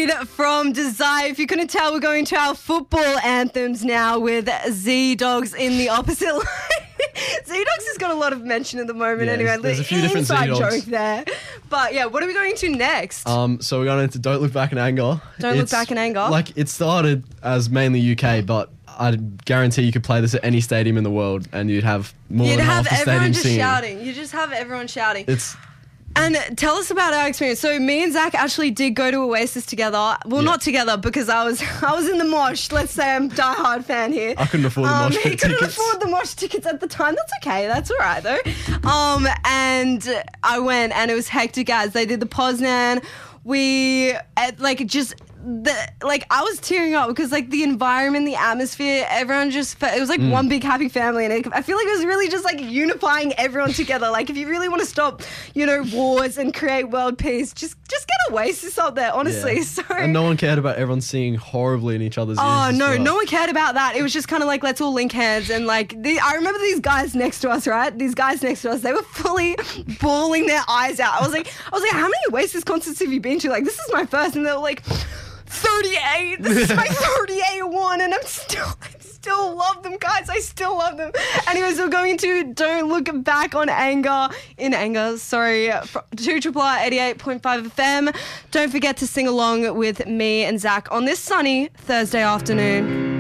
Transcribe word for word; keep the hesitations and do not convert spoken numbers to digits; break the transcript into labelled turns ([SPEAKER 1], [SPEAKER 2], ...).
[SPEAKER 1] Need from Desire. If you couldn't tell, we're going to our football anthems now with Z-Dogs in the opposite line. Z-Dogs has got a lot of mention at the moment.
[SPEAKER 2] Yeah,
[SPEAKER 1] anyway,
[SPEAKER 2] there's a few different
[SPEAKER 1] inside
[SPEAKER 2] Z-Dogs.
[SPEAKER 1] joke there. But yeah, what are we going to next?
[SPEAKER 2] Um, so we're going into Don't Look Back in Anger.
[SPEAKER 1] Don't Look
[SPEAKER 2] It's-
[SPEAKER 1] Back in Anger?
[SPEAKER 2] Like, it started as mainly U K, but I guarantee you could play this at any stadium in the world and you'd have more
[SPEAKER 1] You'd
[SPEAKER 2] than
[SPEAKER 1] have
[SPEAKER 2] half the
[SPEAKER 1] everyone
[SPEAKER 2] stadium
[SPEAKER 1] just
[SPEAKER 2] singing.
[SPEAKER 1] shouting. You just have everyone shouting.
[SPEAKER 2] It's
[SPEAKER 1] And tell us about our experience. So me and Zach actually did go to Oasis together. Well,
[SPEAKER 2] Yeah.
[SPEAKER 1] not together because I was I was in the mosh. Let's say I'm a diehard fan here.
[SPEAKER 2] I couldn't afford the
[SPEAKER 1] um,
[SPEAKER 2] mosh
[SPEAKER 1] He
[SPEAKER 2] pit
[SPEAKER 1] couldn't
[SPEAKER 2] tickets.
[SPEAKER 1] afford the mosh tickets at the time. That's okay. That's all right though. Um, and I went and it was hectic as they did the Poznan. We uh, like just. The, like I was tearing up because like the environment, the atmosphere, everyone just fe- it was like
[SPEAKER 2] Mm.
[SPEAKER 1] one big happy family, and it, I feel like it was really just like unifying everyone together. Like if you really want to stop, you know, wars and create world peace, just just get Oasis up there, honestly.
[SPEAKER 2] yeah.
[SPEAKER 1] So
[SPEAKER 2] And no one cared about everyone singing horribly in each other's ears.
[SPEAKER 1] oh
[SPEAKER 2] as
[SPEAKER 1] no,
[SPEAKER 2] well.
[SPEAKER 1] no one cared about that. It was just kind of like let's all link hands and like the, I remember these guys next to us, right? These guys next to us, they were fully bawling their eyes out. I was like, I was like, how many Oasis concerts have you been to? Like this is my first, and they were like. thirty-eight. This is my thirty-eight one, and I'm still, I still love them, guys. I still love them. Anyways, we're going to Don't Look Back on Anger in Anger. Sorry, two triple R eighty-eight point five F M. Don't forget to sing along with me and Zach on this sunny Thursday afternoon.